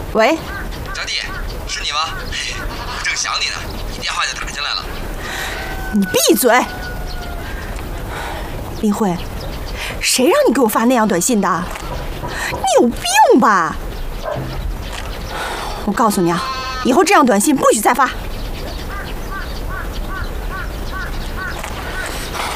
喂， 张弟，是你吗？我正想你呢，一电话就打进来了。 你闭嘴！林慧，谁让你给我发那样短信的？你有病吧！我告诉你啊，以后这样短信不许再发。